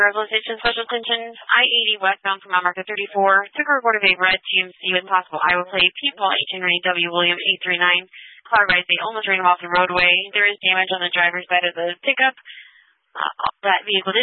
Rebel Station, Special Attention, I-80 westbound from mile marker 34. Took a report of a red GMC with possible Iowa plate, People 18 Rain W. William 839. Car rise, they almost ran him off the roadway. There is damage on the driver's side of the pickup. That vehicle did